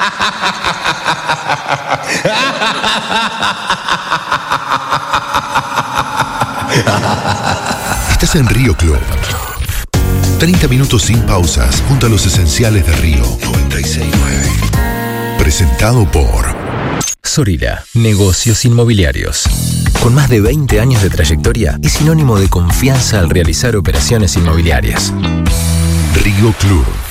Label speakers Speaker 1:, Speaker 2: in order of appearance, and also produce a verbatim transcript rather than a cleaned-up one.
Speaker 1: Estás en Río Club. treinta minutos sin pausas junto a los esenciales de Río noventa y seis punto nueve. Presentado por
Speaker 2: Sorira, negocios inmobiliarios. Con más de veinte años de trayectoria y sinónimo de confianza al realizar operaciones inmobiliarias.
Speaker 1: Río Club.